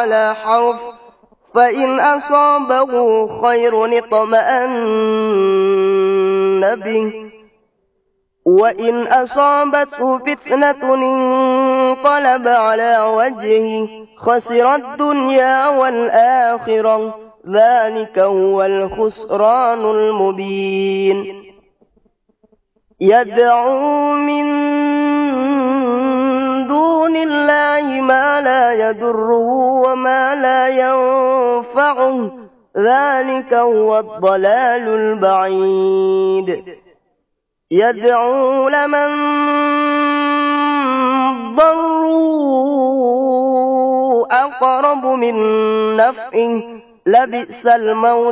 على حرف فإن أصابه خير اطمأن به وإن أصابته فتنة انقلب على وجهه خسر الدنيا والآخرة ذلك هو الخسران المبين يدعو من دون الله ما لا يضره وما لا ينفعه ذلك هو الضلال البعيد يدعو لمن ضره أقرب من نفعه لبئس المولى